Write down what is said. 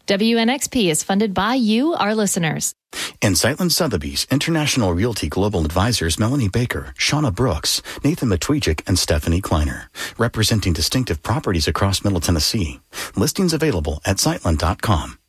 WNXP is funded by you, our listeners. And Sightland Sotheby's International Realty Global Advisors Melanie Baker, Shauna Brooks, Nathan Matwijik, and Stephanie Kleiner, representing distinctive properties across Middle Tennessee. Listings available at Sightland.com.